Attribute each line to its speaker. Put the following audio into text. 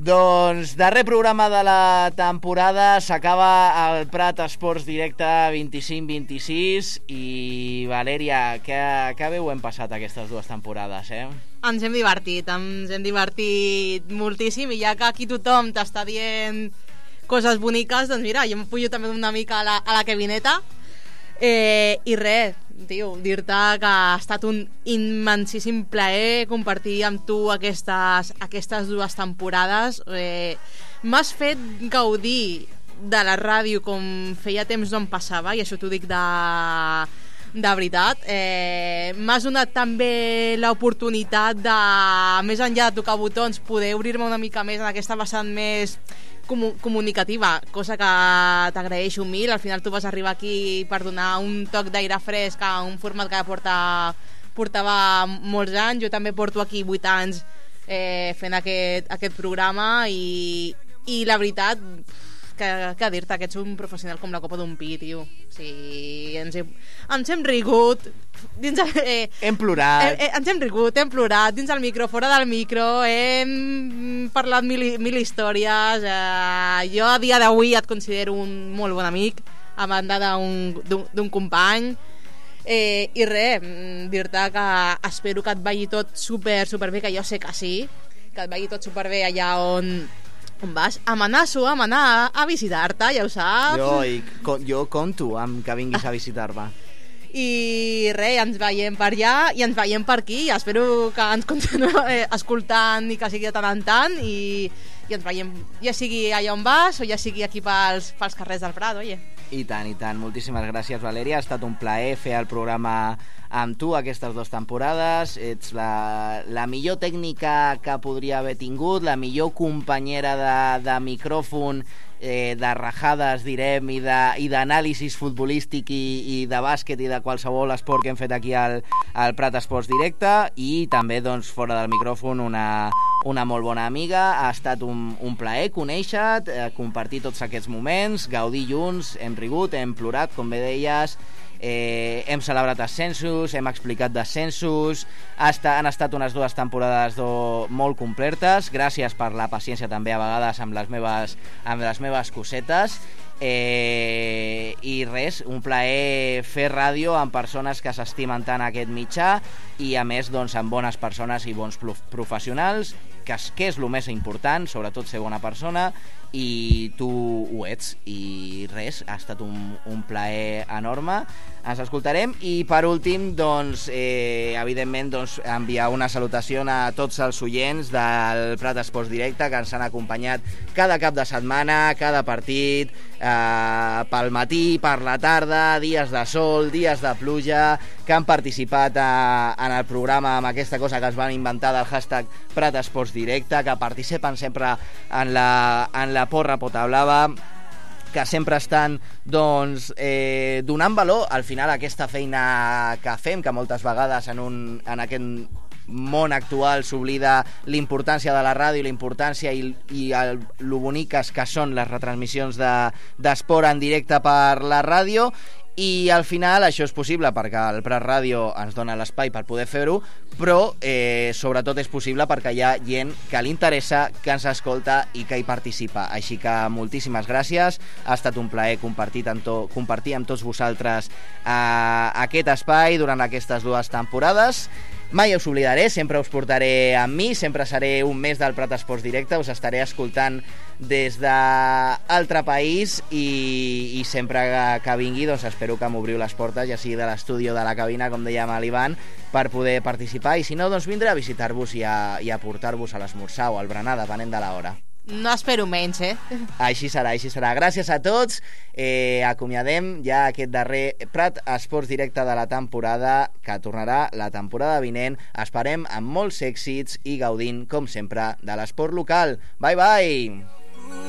Speaker 1: Doncs darrer programa de la temporada, s'acaba el Prat Esports Directe 25-26 i Valèria, que bé ho hem passat aquestes dues temporades,
Speaker 2: Ens hem divertit moltíssim i ja que aquí tothom t'està dient coses boniques, doncs mira, jo em pujo també una mica a la Kevineta i res, tio, dir-te que ha estat un immensíssim plaer compartir amb tu aquestes dues temporades. M'has fet gaudir de la ràdio com feia temps no em passava, i això t'ho dic de veritat. M'has donat també l'oportunitat de, més enllà de tocar botons, poder obrir-me una mica més en aquesta vessant més comunicativa, cosa que t'agraeixo mil. Al final tu vas arribar aquí per donar un toc d'aire fresc a un format que portava molts anys. Jo també porto aquí 8 anys fent aquest programa i la veritat que dir-te que ets un professional com la copa d'un pi, tio. O sigui, ens hem rigut dins
Speaker 1: hem plorat,
Speaker 2: ens hem rigut, hem plorat dins el micro, fora del micro, hem parlat mil històries. Jo a dia d'avui et considero un molt bon amic, a banda d'un company, i res, dir-te que espero que et vagi tot superbé, que jo sé que sí, que et vagi tot superbé allà on vas. Amenaço amb anar a visitar-te, ja ho saps.
Speaker 1: Jo conto amb que vinguis a visitar-me.
Speaker 2: I res, ens veiem per allà i ens veiem per aquí. Espero que ens continueu escoltant i que sigui de tant en tant i ens veiem, ja sigui allà on vas o ja sigui aquí pels carrers del Prat, oye.
Speaker 1: I tant. Moltíssimes gràcies, Valèria. Ha estat un plaer fer el programa amb tu aquestes 2 temporades. Ets la millor tècnica que podria haver tingut, la millor companyera de micròfon, de rajades, direm, i d'anàlisis futbolístic i de bàsquet i de qualsevol esport que hem fet aquí al Prat Esports Directe, i també, doncs, fora del micròfon, una molt bona amiga. Ha estat un plaer conèixer-te, compartir tots aquests moments, gaudir junts, hem rigut, hem plorat, com bé deies, hem celebrat ascensos, hem explicat descensos. Han estat unes 2 temporades molt completes. Gràcies per la paciència també a vegades amb les meves cosetes, i res, un plaer fer ràdio amb persones que s'estimen tant aquest mitjà i a més, doncs, amb bones persones i bons professionals, que és el més important, sobretot ser bona persona, i tu ho ets. I res, ha estat un plaer enorme. Ens escoltarem i per últim, doncs, evidentment, doncs, enviar una salutació a tots els oients del Prat Esports Directe que ens han acompanyat cada cap de setmana, cada partit, pel matí, per la tarda, dies de sol, dies de pluja, que han participat en el programa amb aquesta cosa que es van inventar del hashtag Prat Esports Directe, que participen sempre en la porra potablava, que sempre estan, doncs, donant valor al final a aquesta feina que fem, que moltes vegades en aquest món actual s'oblida l'importància de la ràdio, l'importància i lo boniques que són les retransmissions d'esport en directe per la ràdio. I al final això és possible perquè el Prat Ràdio ens dona l'espai per poder fer-ho, però sobretot és possible perquè hi ha gent que li interessa, que ens escolta i que hi participa. Així que moltíssimes gràcies, ha estat un plaer compartir amb tots vosaltres aquest espai durant aquestes 2 temporades. Mai us oblidaré, sempre us portaré amb mi, sempre seré un mes del Prat Esports Directe, us estaré escoltant des d'altre país i sempre que vingui, doncs espero que m'obriu les portes, ja sigui de l'estudi o de la cabina, com dèiem a l'Ivan, per poder participar, i si no, doncs vindré a visitar-vos i a portar-vos a l'esmorzar o al berenar, depenent de l'hora.
Speaker 2: No espero menys,
Speaker 1: Així serà. Gràcies a tots. Acomiadem ja aquest darrer Prat Esports Directe de la temporada, que tornarà la temporada vinent. Esperem amb molts èxits i gaudint, com sempre, de l'esport local. Bye, bye!